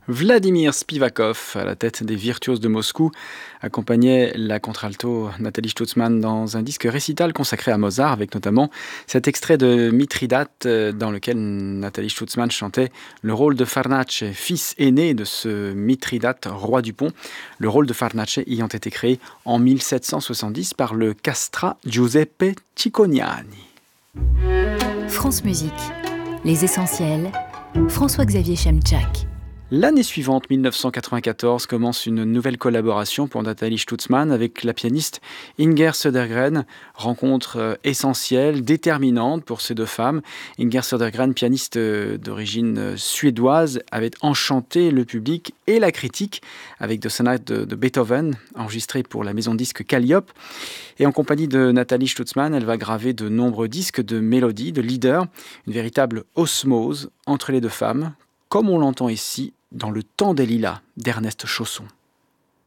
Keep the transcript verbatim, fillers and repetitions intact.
Vladimir Spivakov, à la tête des Virtuoses de Moscou, accompagnait la contralto Nathalie Stutzmann dans un disque récital consacré à Mozart, avec notamment cet extrait de Mithridate euh, dans lequel Nathalie Stutzmann chantait le rôle de Farnace, fils aîné de ce Mithridate, roi du pont. Le rôle de Farnace ayant été créé en mille sept cent soixante-dix par le castrat Giuseppe Cicognani. France Musique, les essentiels, François-Xavier Chemchak. L'année suivante, mille neuf cent quatre-vingt-quatorze, commence une nouvelle collaboration pour Nathalie Stutzmann avec la pianiste Inger Södergren. Rencontre euh, essentielle, déterminante pour ces deux femmes. Inger Södergren, pianiste euh, d'origine euh, suédoise, avait enchanté le public et la critique avec de sonates de, de Beethoven, enregistrées pour la maison de disques Calliope. Et en compagnie de Nathalie Stutzmann, elle va graver de nombreux disques de mélodies, de leaders, une véritable osmose entre les deux femmes, comme on l'entend ici dans Le Temps des Lilas d'Ernest Chausson.